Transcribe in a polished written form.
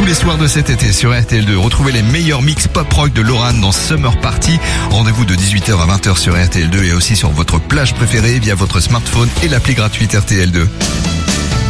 tous les soirs de cet été sur RTL2. Retrouvez les meilleurs mix pop-rock de Loran dans Summer Party. Rendez-vous de 18h à 20h sur RTL2 et aussi sur votre plage préférée via votre smartphone et l'appli gratuite RTL2.